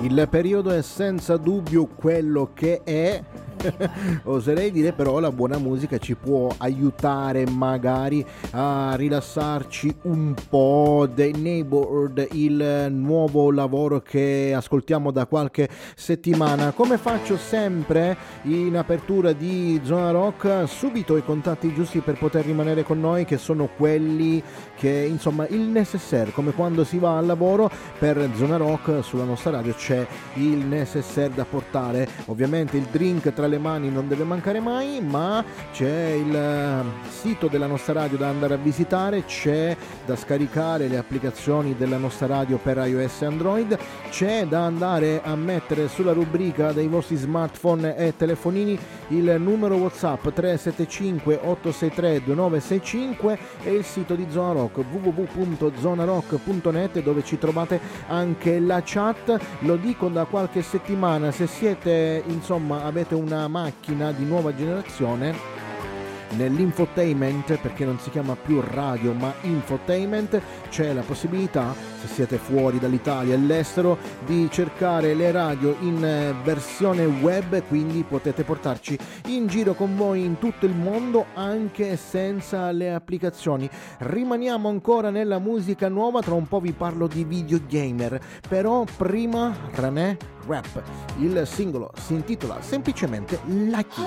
Il periodo è senza dubbio quello che è. Oserei dire, però la buona musica ci può aiutare magari a rilassarci un po'. The Neighborhood, il nuovo lavoro che ascoltiamo da qualche settimana. Come faccio sempre in apertura di Zona Rock, subito i contatti giusti per poter rimanere con noi, che sono quelli che, insomma, il necessaire, come quando si va al lavoro. Per Zona Rock sulla nostra radio c'è il necessaire da portare, ovviamente il drink tra le mani non deve mancare mai, ma c'è il sito della nostra radio da andare a visitare, c'è da scaricare le applicazioni della nostra radio per iOS e Android, c'è da andare a mettere sulla rubrica dei vostri smartphone e telefonini il numero WhatsApp 375 863 2965 e il sito di Zona Rock www.zonarock.net, dove ci trovate anche la chat. Lo dico da qualche settimana, se siete, insomma, avete una macchina di nuova generazione, nell'infotainment, perché non si chiama più radio ma infotainment, c'è la possibilità, se siete fuori dall'Italia e all'estero, di cercare le radio in versione web, quindi potete portarci in giro con voi in tutto il mondo anche senza le applicazioni. Rimaniamo ancora nella musica nuova, tra un po' vi parlo di videogamer, però prima René Rap, il singolo si intitola semplicemente Lucky.